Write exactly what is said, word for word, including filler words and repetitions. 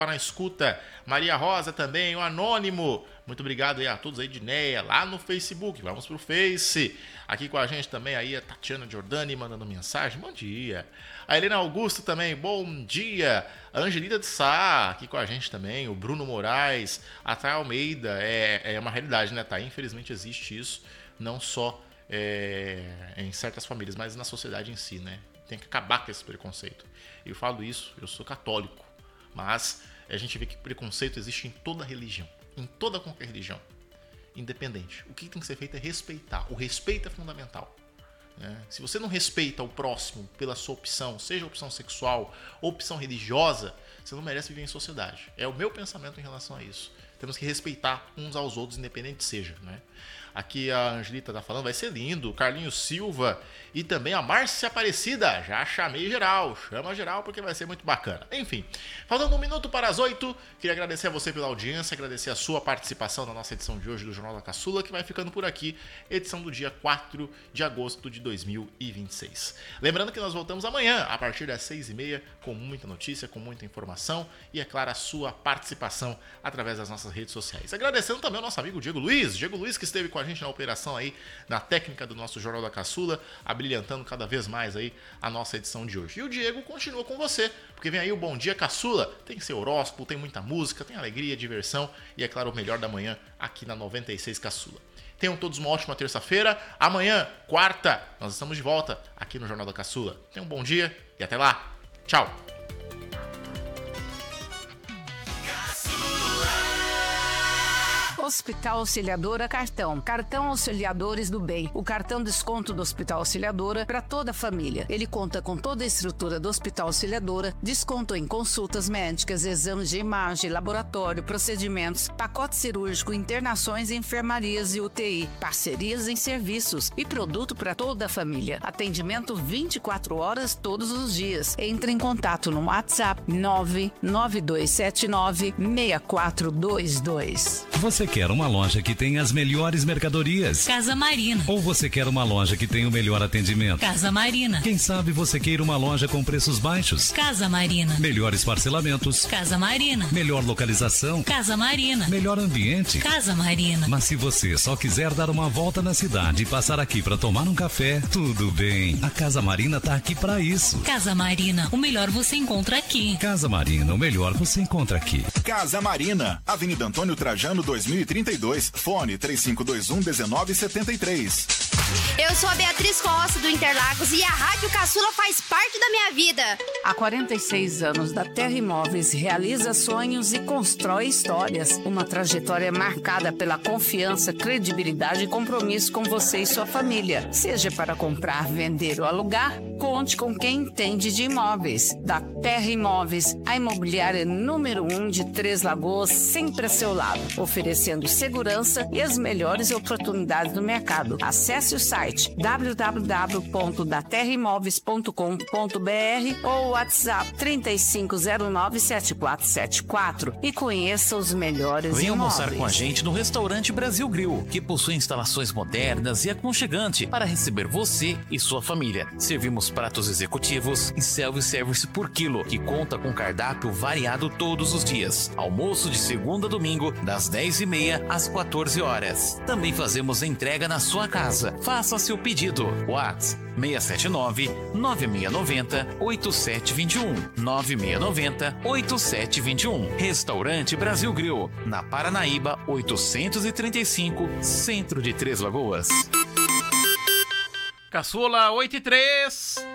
na escuta. Maria Rosa também, o Anônimo. Muito obrigado aí a todos aí de Neia, lá no Facebook. Vamos pro Face. Aqui com a gente também aí a Tatiana Giordani mandando mensagem. Bom dia. A Helena Augusto também, bom dia. A Angelita de Sá, aqui com a gente também. O Bruno Moraes. A Thay Almeida. É, é uma realidade, né, Thay? Infelizmente existe isso. Não só é, em certas famílias, mas na sociedade em si, né? Tem que acabar com esse preconceito. Eu falo isso, eu sou católico. Mas a gente vê que preconceito existe em toda religião. Em toda qualquer religião. Independente. O que tem que ser feito é respeitar. O respeito é fundamental. Né? Se você não respeita o próximo pela sua opção, seja opção sexual ou opção religiosa, você não merece viver em sociedade. É o meu pensamento em relação a isso. Temos que respeitar uns aos outros, independente seja, né? Aqui a Angelita tá falando, vai ser lindo. Carlinhos Silva e também a Márcia Aparecida. Já chamei geral, chama geral porque vai ser muito bacana. Enfim, faltando um minuto para as oito, queria agradecer a você pela audiência, agradecer a sua participação na nossa edição de hoje do Jornal da Caçula, que vai ficando por aqui, edição do dia quatro de agosto de dois mil e vinte e seis. Lembrando que nós voltamos amanhã, a partir das seis e meia, com muita notícia, com muita informação e, é claro, a sua participação através das nossas redes sociais. Agradecendo também ao nosso amigo Diego Luiz, Diego Luiz que esteve com a gente na operação aí, na técnica do nosso Jornal da Caçula, abrilhantando cada vez mais aí a nossa edição de hoje. E o Diego continua com você, porque vem aí o Bom Dia Caçula, tem seu horóscopo, tem muita música, tem alegria, diversão e, é claro, o melhor da manhã aqui na noventa e seis Caçula. Tenham todos uma ótima terça-feira. Amanhã, quarta, nós estamos de volta aqui no Jornal da Caçula. Tenham um bom dia e até lá. Tchau! Hospital Auxiliadora Cartão. Cartão Auxiliadores do Bem. O cartão desconto do Hospital Auxiliadora para toda a família. Ele conta com toda a estrutura do Hospital Auxiliadora, desconto em consultas médicas, exames de imagem, laboratório, procedimentos, pacote cirúrgico, internações em enfermarias e U T I, parcerias em serviços e produto para toda a família. Atendimento vinte e quatro horas todos os dias. Entre em contato no WhatsApp nove nove dois sete nove seis quatro dois dois. Você quer uma loja que tenha as melhores mercadorias? Casa Marina. Ou você quer uma loja que tenha o melhor atendimento? Casa Marina. Quem sabe você queira uma loja com preços baixos? Casa Marina. Melhores parcelamentos? Casa Marina. Melhor localização? Casa Marina. Melhor ambiente? Casa Marina. Mas se você só quiser dar uma volta na cidade e passar aqui para tomar um café, tudo bem. A Casa Marina tá aqui para isso. Casa Marina, o melhor você encontra aqui. Casa Marina, o melhor você encontra aqui. Casa Marina, Avenida Antônio Trajano dois mil e trinta e dois, fone três cinco dois um um nove sete três. Eu sou a Beatriz Costa do Interlagos e a Rádio Caçula faz parte da minha vida. Há quarenta e seis anos, da Terra Imóveis realiza sonhos e constrói histórias. Uma trajetória marcada pela confiança, credibilidade e compromisso com você e sua família. Seja para comprar, vender ou alugar, conte com quem entende de imóveis. Da Terra Imóveis, a imobiliária número um de Três Lagoas, sempre a seu lado, oferecendo segurança e as melhores oportunidades do mercado. Acesse o site w w w ponto da terra imóveis ponto com ponto b r ou o WhatsApp três cinco zero nove sete quatro sete quatro e conheça os melhores Venha imóveis. almoçar com a gente no restaurante Brasil Grill, que possui instalações modernas e aconchegante para receber você e sua família. Servimos pratos executivos e self-service por quilo, que conta com cardápio variado todos os dias. Almoço de segunda a domingo, das dez e meia às quatorze horas. Também fazemos entrega na sua casa. Faça seu pedido. WhatsApp seis sete nove, nove seis nove zero, oito sete dois um. nove seis nove zero, oito sete dois um. Restaurante Brasil Grill, na Paranaíba oitocentos e trinta e cinco, centro de Três Lagoas. Caçula oito e três.